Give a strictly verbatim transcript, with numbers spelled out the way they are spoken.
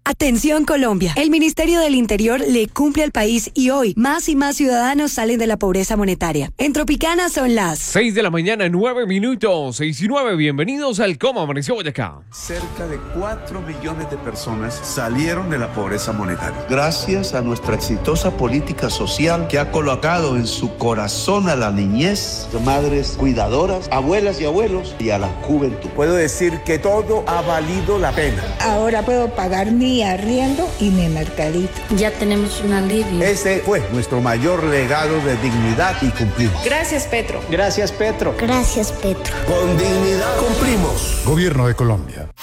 Atención Colombia, el Ministerio del Interior le cumple al país y hoy más y más ciudadanos salen de la pobreza monetaria. En Tropicana son las seis de la mañana, nueve minutos, seis y nueve. Bienvenidos al Cómo Amaneció Boyacá. Cerca de cuatro millones de personas salieron de la pobreza monetaria. Gracias a nuestra exitosa política social que ha colocado en su corazón a la niñez, madres cuidadoras, abuelas y abuelos y a la juventud. Puedo decir que todo ha valido la pena. Ahora puedo pagar mi arriendo y mi mercadito. Ya tenemos un alivio. Ese fue nuestro mayor legado de dignidad y cumplimos. Gracias, Petro. Gracias, Petro. Gracias, Petro. Con dignidad cumplimos. Gobierno de Colombia.